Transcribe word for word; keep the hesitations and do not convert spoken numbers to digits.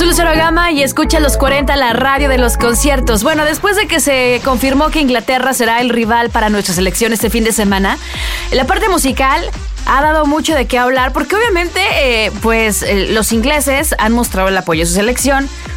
Lucero Gama y escucha Los cuarenta, la radio de los conciertos. Bueno, después de que se confirmó que Inglaterra será el rival para nuestra selección este fin de semana, la parte musical ha dado mucho de qué hablar porque obviamente eh, pues eh, los ingleses han mostrado el apoyo a su selección,